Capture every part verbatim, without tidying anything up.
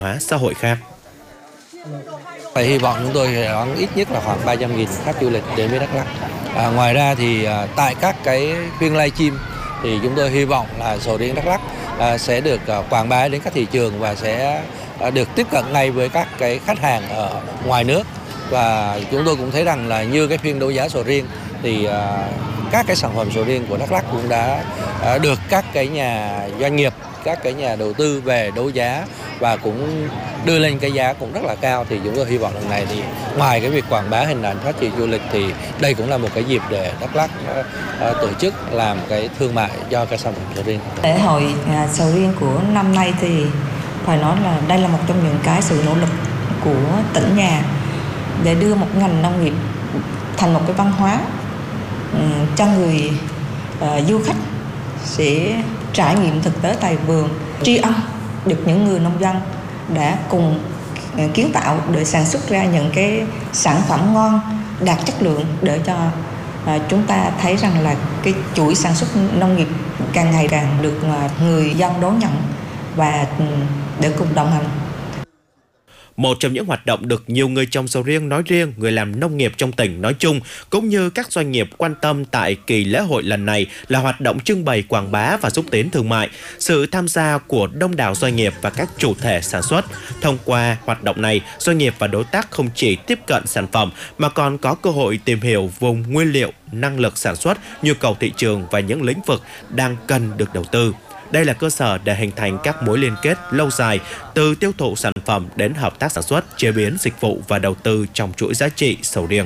hóa xã hội khác. Phải hy vọng chúng tôi đón ít nhất là khoảng ba trăm nghìn khách du lịch đến với Đắk Lắk. À, ngoài ra thì à, tại các cái phiên livestream thì chúng tôi hy vọng là sầu riêng Đắk Lắk à, sẽ được à, quảng bá đến các thị trường và sẽ à, được tiếp cận ngay với các cái khách hàng ở ngoài nước. Và chúng tôi cũng thấy rằng là như cái phiên đấu giá sầu riêng thì à, các cái sản phẩm sầu riêng của Đắk Lắk cũng đã à, được các cái nhà doanh nghiệp, các cái nhà đầu tư về đấu giá và cũng đưa lên cái giá cũng rất là cao. Thì chúng tôi hy vọng lần này thì ngoài cái việc quảng bá hình ảnh phát triển du lịch thì đây cũng là một cái dịp để Đắk Lắk uh, tổ chức làm cái thương mại cho cái sản phẩm sầu riêng. Lễ hội à, sầu riêng của năm nay thì phải nói là đây là một trong những cái sự nỗ lực của tỉnh nhà để đưa một ngành nông nghiệp thành một cái văn hóa um, cho người uh, du khách sẽ trải nghiệm thực tế tại vườn, tri ân được những người nông dân đã cùng kiến tạo để sản xuất ra những cái sản phẩm ngon, đạt chất lượng để cho à, chúng ta thấy rằng là cái chuỗi sản xuất nông nghiệp càng ngày càng được người dân đón nhận và để cùng đồng hành. Một trong những hoạt động được nhiều người trồng sầu riêng nói riêng, người làm nông nghiệp trong tỉnh nói chung, cũng như các doanh nghiệp quan tâm tại kỳ lễ hội lần này là hoạt động trưng bày quảng bá và xúc tiến thương mại. Sự tham gia của đông đảo doanh nghiệp và các chủ thể sản xuất. Thông qua hoạt động này, doanh nghiệp và đối tác không chỉ tiếp cận sản phẩm mà còn có cơ hội tìm hiểu vùng nguyên liệu, năng lực sản xuất, nhu cầu thị trường và những lĩnh vực đang cần được đầu tư. Đây là cơ sở để hình thành các mối liên kết lâu dài từ tiêu thụ sản phẩm đến hợp tác sản xuất, chế biến, dịch vụ và đầu tư trong chuỗi giá trị sầu riêng.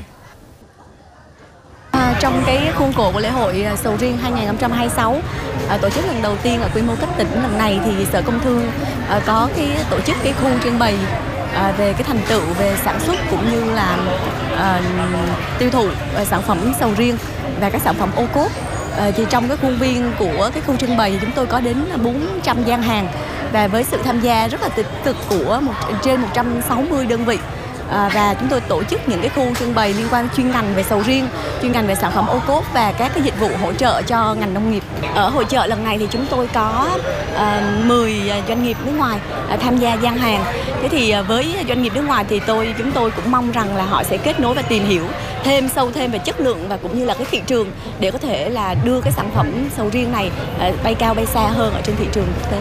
À, trong cái khuôn khổ của lễ hội sầu riêng hai không hai sáu à, tổ chức lần đầu tiên ở quy mô cấp tỉnh lần này thì Sở Công Thương à, có cái tổ chức cái khu trưng bày à, về cái thành tựu về sản xuất cũng như là à, tiêu thụ à, sản phẩm sầu riêng và các sản phẩm ô cốp. À, thì trong cái khuôn viên của cái khu trưng bày thì chúng tôi có đến bốn trăm gian hàng và với sự tham gia rất là tích cực của một, trên một trăm sáu mươi đơn vị. À, và chúng tôi tổ chức những cái khu trưng bày liên quan chuyên ngành về sầu riêng, chuyên ngành về sản phẩm ô cốp và các cái dịch vụ hỗ trợ cho ngành nông nghiệp. Ở hội chợ lần này thì chúng tôi có à, mười doanh nghiệp nước ngoài à, tham gia gian hàng. Thế thì à, với doanh nghiệp nước ngoài thì tôi chúng tôi cũng mong rằng là họ sẽ kết nối và tìm hiểu thêm sâu thêm về chất lượng và cũng như là cái thị trường để có thể là đưa cái sản phẩm sầu riêng này à, bay cao bay xa hơn ở trên thị trường quốc tế.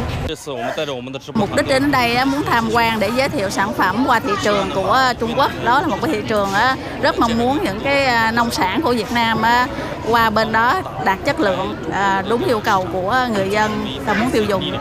Mục đích đến đây muốn tham quan để giới thiệu sản phẩm qua thị trường của Trung Quốc. Đó là một cái thị trường rất mong muốn những cái nông sản của Việt Nam qua bên đó đạt chất lượng đúng yêu cầu của người dân và muốn tiêu dùng.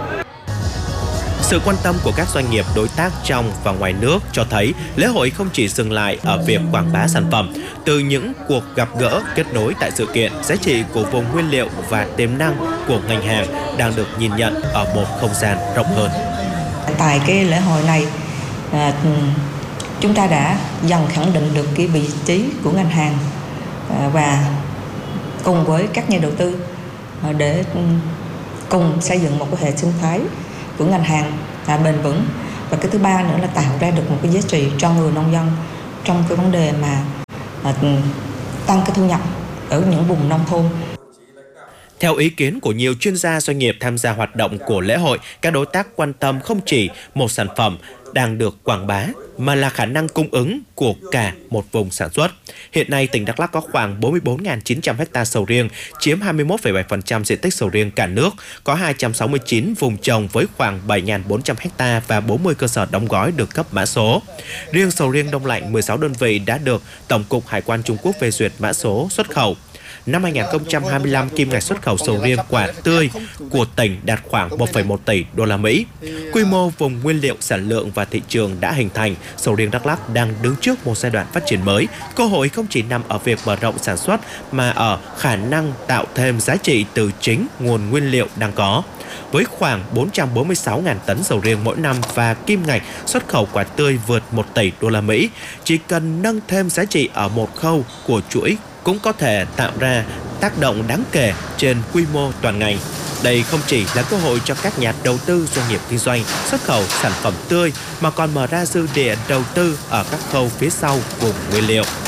Sự quan tâm của các doanh nghiệp đối tác trong và ngoài nước cho thấy lễ hội không chỉ dừng lại ở việc quảng bá sản phẩm. Từ những cuộc gặp gỡ, kết nối tại sự kiện, giá trị của vùng nguyên liệu và tiềm năng của ngành hàng đang được nhìn nhận ở một không gian rộng hơn. Tại cái lễ hội này, à, chúng ta đã dần khẳng định được cái vị trí của ngành hàng à, và cùng với các nhà đầu tư à, để cùng xây dựng một cái hệ sinh thái của ngành hàng là bền vững. Và cái thứ ba nữa là tạo ra được một cái giá trị cho người nông dân trong cái vấn đề mà à, tăng cái thu nhập ở những vùng nông thôn. Theo ý kiến của nhiều chuyên gia doanh nghiệp tham gia hoạt động của lễ hội, các đối tác quan tâm không chỉ một sản phẩm đang được quảng bá, mà là khả năng cung ứng của cả một vùng sản xuất. Hiện nay, tỉnh Đắk Lắk có khoảng bốn mươi bốn nghìn chín trăm ha sầu riêng, chiếm hai mươi mốt phẩy bảy phần trăm diện tích sầu riêng cả nước, có hai trăm sáu mươi chín vùng trồng với khoảng bảy nghìn bốn trăm ha và bốn mươi cơ sở đóng gói được cấp mã số. Riêng sầu riêng đông lạnh, mười sáu đơn vị đã được Tổng cục Hải quan Trung Quốc phê duyệt mã số xuất khẩu. Năm hai không hai lăm, kim ngạch xuất khẩu sầu riêng quả tươi của tỉnh đạt khoảng một phẩy một tỷ đô la Mỹ. Quy mô vùng nguyên liệu, sản lượng và thị trường đã hình thành, sầu riêng Đắk Lắk đang đứng trước một giai đoạn phát triển mới. Cơ hội không chỉ nằm ở việc mở rộng sản xuất mà ở khả năng tạo thêm giá trị từ chính nguồn nguyên liệu đang có. Với khoảng bốn trăm bốn mươi sáu nghìn tấn sầu riêng mỗi năm và kim ngạch xuất khẩu quả tươi vượt một tỷ đô la Mỹ, chỉ cần nâng thêm giá trị ở một khâu của chuỗi cũng có thể tạo ra tác động đáng kể trên quy mô toàn ngành. Đây không chỉ là cơ hội cho các nhà đầu tư, doanh nghiệp kinh doanh xuất khẩu sản phẩm tươi mà còn mở ra dư địa đầu tư ở các khâu phía sau vùng nguyên liệu.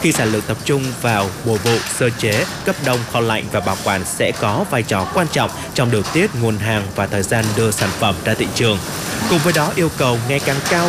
Khi sản lượng tập trung vào mùa vụ, sơ chế, cấp đông, kho lạnh và bảo quản sẽ có vai trò quan trọng trong điều tiết nguồn hàng và thời gian đưa sản phẩm ra thị trường. Cùng với đó, yêu cầu ngày càng cao